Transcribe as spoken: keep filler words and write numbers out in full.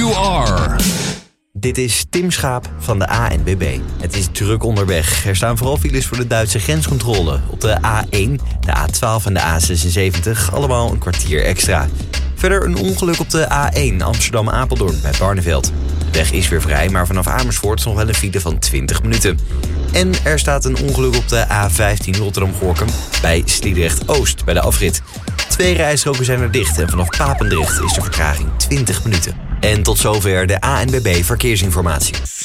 you are. Dit is Tim Schaap van de A N W B. Het is druk onderweg. Er staan vooral files voor de Duitse grenscontrole. Op de A één, de A twaalf en de A zesenzeventig, allemaal een kwartier extra. Verder een ongeluk op de A één Amsterdam-Apeldoorn bij Barneveld. De weg is weer vrij, maar vanaf Amersfoort nog wel een file van twintig minuten. En er staat een ongeluk op de A vijftien Rotterdam-Gorkum bij Sliedrecht-Oost bij de afrit. Twee rijstroken zijn er dicht en vanaf Papendrecht is de vertraging twintig minuten. En tot zover de A N W B Verkeersinformatie.